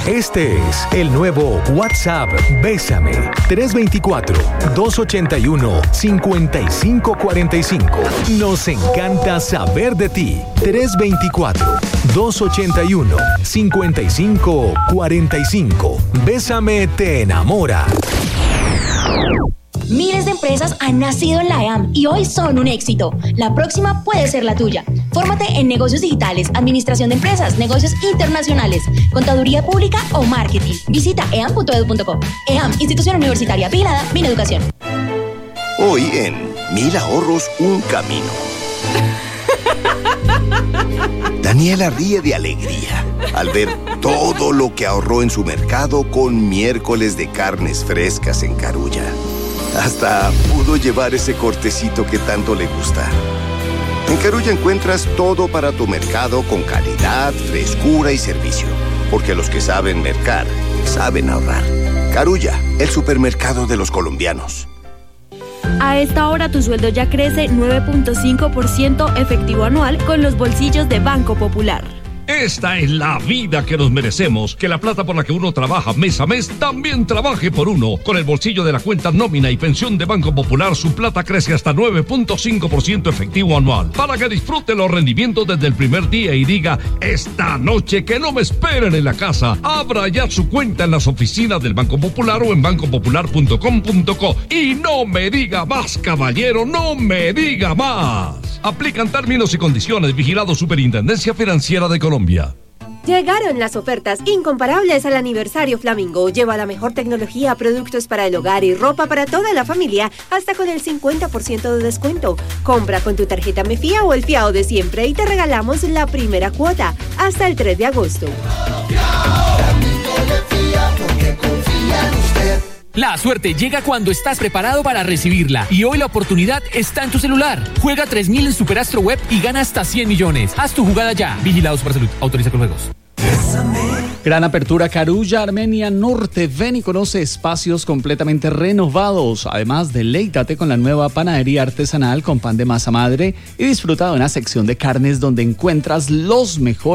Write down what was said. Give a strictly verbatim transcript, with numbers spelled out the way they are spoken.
Este es el nuevo WhatsApp Bésame. tres dos cuatro, dos ocho uno, cinco cinco cuatro cinco. Nos encanta saber de ti. tres dos cuatro, dos ocho uno, cinco cinco cuatro cinco. Bésame te enamora. Miles de empresas han nacido en la E A M y hoy son un éxito. La próxima puede ser la tuya. Fórmate en negocios digitales, administración de empresas, negocios internacionales, contaduría pública o marketing. Visita e a m punto e d u punto co. E A M, institución universitaria vigilada, Mineducación. Hoy en Mil Ahorros, un camino. Daniela ríe de alegría al ver todo lo que ahorró en su mercado con miércoles de carnes frescas en Carulla. Hasta pudo llevar ese cortecito que tanto le gusta. En Carulla encuentras todo para tu mercado con calidad, frescura y servicio. Porque los que saben mercar, saben ahorrar. Carulla, el supermercado de los colombianos. A esta hora tu sueldo ya crece nueve punto cinco por ciento efectivo anual con los bolsillos de Banco Popular. Esta es la vida que nos merecemos, que la plata por la que uno trabaja mes a mes también trabaje por uno. Con el bolsillo de la cuenta nómina y pensión de Banco Popular, su plata crece hasta nueve punto cinco por ciento efectivo anual, para que disfrute los rendimientos desde el primer día y diga, esta noche que no me esperen en la casa. Abra ya su cuenta en las oficinas del Banco Popular o en banco popular punto com punto co. Y no me diga más, caballero, no me diga más. Aplican términos y condiciones. Vigilado Superintendencia Financiera de Colombia. Llegaron las ofertas incomparables al aniversario Flamingo. Lleva la mejor tecnología, productos para el hogar y ropa para toda la familia, hasta con el cincuenta por ciento de descuento. Compra con tu tarjeta MeFía o el fiado de siempre y te regalamos la primera cuota hasta el tres de agosto. La suerte llega cuando estás preparado para recibirla. Y hoy la oportunidad está en tu celular. Juega tres mil en Superastro Web y gana hasta cien millones. Haz tu jugada ya. Vigilado Supersalud. Autoriza con juegos. Gran apertura Carulla, Armenia Norte. Ven y conoce espacios completamente renovados. Además, deleítate con la nueva panadería artesanal con pan de masa madre y disfruta de una sección de carnes donde encuentras los mejores